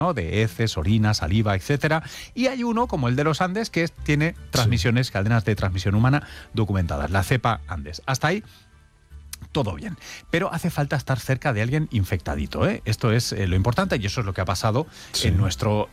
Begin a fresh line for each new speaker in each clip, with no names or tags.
¿no? De heces, orina, saliva, etcétera. Y hay uno, como el de los Andes, que tiene transmisiones, cadenas de transmisión humana documentadas, la cepa Andes. Hasta ahí todo bien, pero hace falta estar cerca de alguien infectadito, ¿eh? Esto es lo importante, y eso es lo que ha pasado en nuestro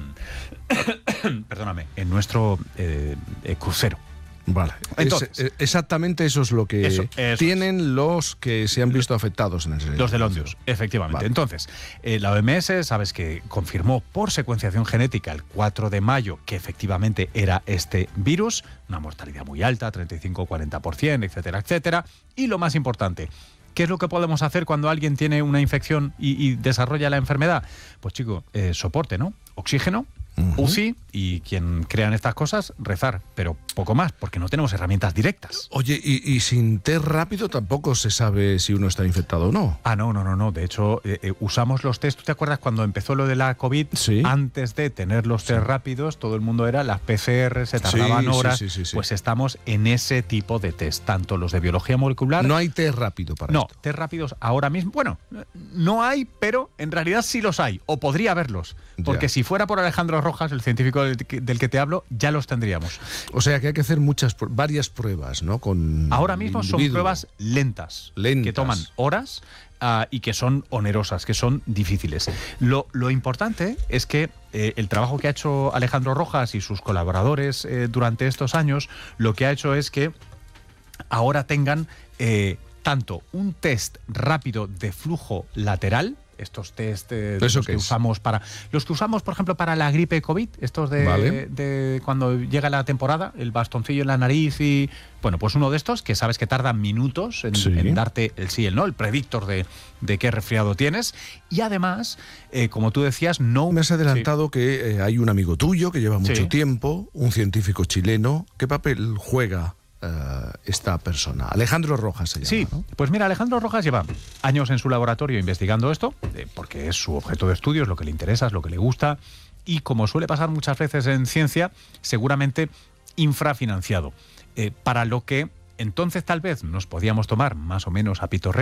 en nuestro crucero.
Vale.
Entonces,
exactamente eso es lo que
eso
tienen los que se han visto afectados en ese.
Los de Londres, efectivamente. Vale. Entonces, la OMS, sabes que confirmó por secuenciación genética el 4 de mayo que efectivamente era este virus, una mortalidad muy alta, 35-40%, etcétera, etcétera. Y lo más importante, ¿qué es lo que podemos hacer cuando alguien tiene una infección y desarrolla la enfermedad? Pues chico, soporte, ¿no? Oxígeno, UCI, y quien crean estas cosas, rezar, pero poco más, porque no tenemos herramientas directas.
Oye, y sin test rápido tampoco se sabe si uno está infectado o no.
Ah, no. De hecho, usamos los test. ¿Tú te acuerdas cuando empezó lo de la COVID?
Sí.
Antes de tener los test rápidos, todo el mundo era las PCR, se tardaban horas.
Sí.
Pues estamos en ese tipo de test, tanto los de biología molecular.
No hay test rápido para esto.
No, test rápidos ahora mismo. Bueno, no hay, pero en realidad sí los hay, o podría haberlos. Porque si fuera por Alejandro Rojas, el científico del que te hablo, ya los tendríamos.
O sea que hay que hacer varias pruebas, ¿no?
Ahora mismo son pruebas lentas, que toman horas y que son onerosas, que son difíciles. Lo importante es que el trabajo que ha hecho Alejandro Rojas y sus colaboradores durante estos años, lo que ha hecho es que ahora tengan tanto un test rápido de flujo lateral, estos test los que usamos por ejemplo para la gripe COVID, estos de cuando llega la temporada, el bastoncillo en la nariz, y bueno, pues uno de estos que sabes que tardan minutos en darte el sí y el no, el predictor de qué resfriado tienes. Y además, como tú decías, no...
Me has adelantado que hay un amigo tuyo que lleva mucho tiempo, un científico chileno. ¿Qué papel juega esta persona? Alejandro Rojas se llama.
Sí, ¿no? Pues mira, Alejandro Rojas lleva años en su laboratorio investigando esto, porque es su objeto de estudio, es lo que le interesa, es lo que le gusta, y como suele pasar muchas veces en ciencia, seguramente infrafinanciado, para lo que entonces tal vez nos podíamos tomar más o menos a pitorreo